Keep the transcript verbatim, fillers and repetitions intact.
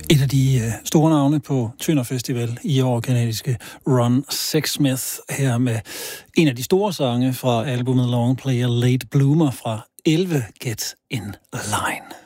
Et af de øh, store navne på Tønder Festival i år, kanadiske Ron Sexsmith, her med en af de store sange fra albumet Long Player Late Bloomer fra elleve, Get in Line.